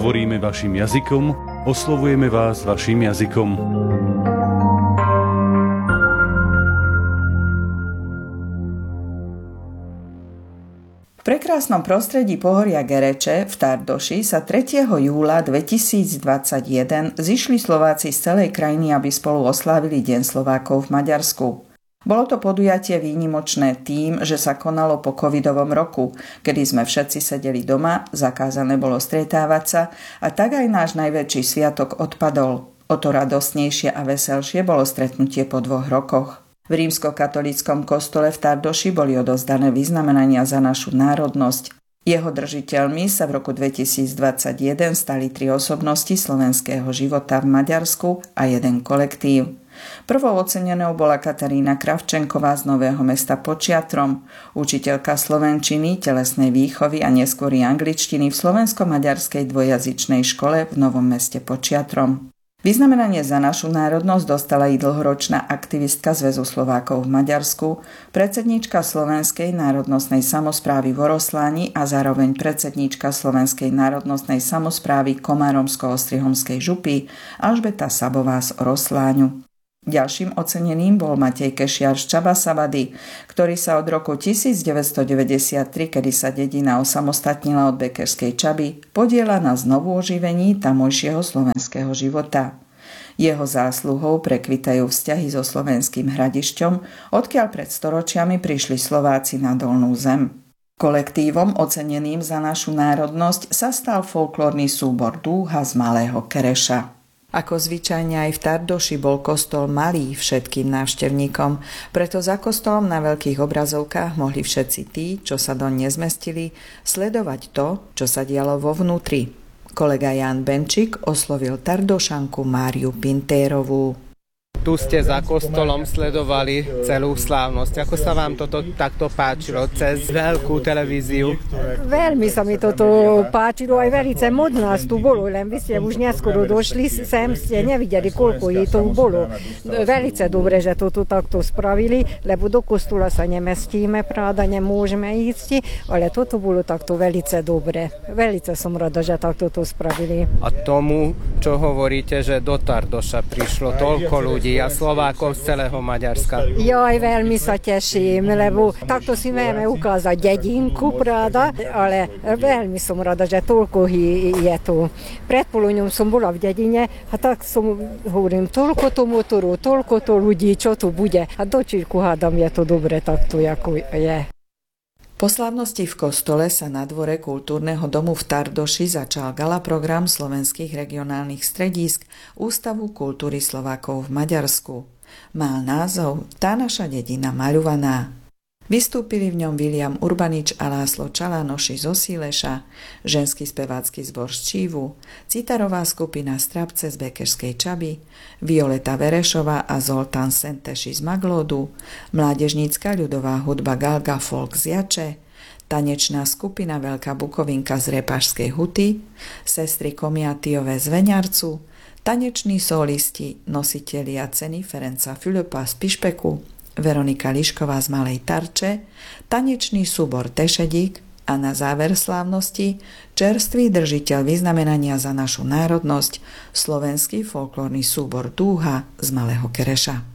hovoríme vašim jazykom, oslovujeme vás vašim jazykom. V prekrásnom prostredí pohoria Gereče v Tardoši sa 3. júla 2021 zišli Slováci z celej krajiny, aby spolu oslávili Deň Slovákov v Maďarsku. Bolo to podujatie výnimočné tým, že sa konalo po covidovom roku, kedy sme všetci sedeli doma, zakázané bolo stretávať sa a tak aj náš najväčší sviatok odpadol. O to radostnejšie a veselšie bolo stretnutie po 2 rokoch. V rímskokatolíckom kostole v Tardoši boli odovzdané vyznamenania za našu národnosť. Jeho držiteľmi sa v roku 2021 stali 3 osobnosti slovenského života v Maďarsku a 1 kolektív. Prvou ocenenou bola Katarína Kravčenková z Nového Mesta pod Čiatrom, učiteľka slovenčiny, telesnej výchovy a neskôr angličtiny v slovensko-maďarskej dvojjazyčnej škole v Novom Meste pod Čiatrom. Vyznamenanie za našu národnosť dostala i dlhoročná aktivistka Zväzu Slovákov v Maďarsku, predsedníčka Slovenskej národnostnej samosprávy v Orosláni a zároveň predsedníčka Slovenskej národnostnej samosprávy Komáromsko-Ostrihomskej župy Alžbeta Sabová z Orosláňu. Ďalším oceneným bol Matej Kešiar z Čabasabady, ktorý sa od roku 1993, kedy sa dedina osamostatnila od Bekerskej Čaby, podieľa na znovu oživení tamojšieho slovenského života. Jeho zásluhou prekvitajú vzťahy so Slovenským Hradišťom, odkiaľ pred storočiami prišli Slováci na Dolnú Zem. Kolektívom oceneným za našu národnosť sa stal folklórny súbor Dúha z Malého Kereša. Ako zvyčajne aj v Tardoši bol kostol malý všetkým návštevníkom, preto za kostolom na veľkých obrazovkách mohli všetci tí, čo sa doň nezmestili, sledovať to, čo sa dialo vo vnútri. Kolega Ján Benčík oslovil Tardošanku Máriu Pintérovú. Tu ste za kostolom sledovali celú slávnosť. Ako sa vám toto takto páčilo cez veľkú televíziu? Veľmi sa mi toto páčilo, aj velice moc nás tu bolo, len vy ste už neskoro došli sem, ste nevideli, koľko je to bolo. Velice dobre, že toto takto spravili, lebo do kostola sa nemestíme, pravda, nemôžeme ísť, ale toto bolo takto velice dobre. Velice som rada, že takto to spravili. A tomu, čo hovoríte, že do Tardoša prišlo toľko ľudí a Slovákov z celého Maďarska. Jaj, veľmi sa teším, lebo takto si vieme ukázať dedinku, pravda, ale veľmi som rada, že toľko je tu. Pred poludňom som bola v dedine a tak som hovorím, toľko to motorov, toľko to ľudí, čo tu bude. A do čírku hádam, je to dobre takto, ako je. Po slávnosti v kostole sa na dvore kultúrneho domu v Tardoši začal gala program slovenských regionálnych stredísk Ústavu kultúry Slovákov v Maďarsku. Mal názov Tá naša dedina maľovaná. Vystúpili v ňom Viliam Urbanič a Láslo Čalánoši zo Síleša, ženský spevácky zbor z Čívu, citarová skupina Strapce z Bekerskej Čaby, Violeta Verešová a Zoltán Senteši z Maglódu, mládežnícka ľudová hudba Galga Folk z Jače, tanečná skupina Veľká Bukovinka z Repašskej Huty, sestry Komiatiové z Veňarcu, taneční solisti, nositelia ceny Ferenca Filipa z Pišpeku, Veronika Lišková z Malej Tarče, tanečný súbor Tešedík a na záver slávnosti čerstvý držiteľ vyznamenania za našu národnosť, slovenský folklórny súbor Dúha z Malého Kereša.